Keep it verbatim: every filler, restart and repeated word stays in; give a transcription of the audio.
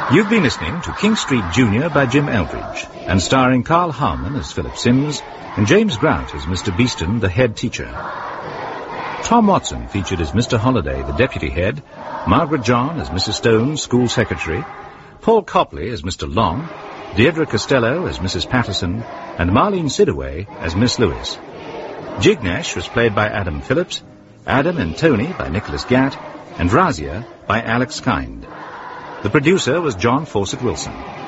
You've been listening to King Street Junior by Jim Eldridge, and starring Carl Harmon as Philip Sims and James Grant as Mister Beeston, the head teacher. Tom Watson featured as Mister Holliday, the deputy head, Margaret John as Missus Stone, school secretary, Paul Copley as Mister Long, Deirdre Costello as Missus Patterson, and Marlene Sidaway as Miss Lewis. Jignesh was played by Adam Phillips, Adam and Tony by Nicholas Gatt, and Razia by Alex Kind. The producer was John Fawcett Wilson.